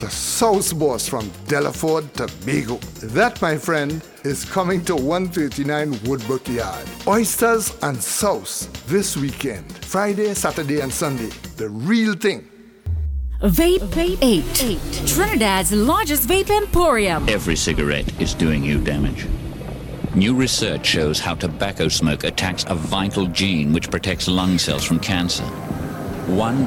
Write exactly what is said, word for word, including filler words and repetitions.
The sauce boss from Delaford, Tobago. That, my friend, is coming to one thirty-nine Woodbrook Yard. Oysters and sauce this weekend. Friday, Saturday, and Sunday. The real thing. Vape eight. Trinidad's largest vape emporium. Every cigarette is doing you damage. New research shows how tobacco smoke attacks a vital gene which protects lung cells from cancer. One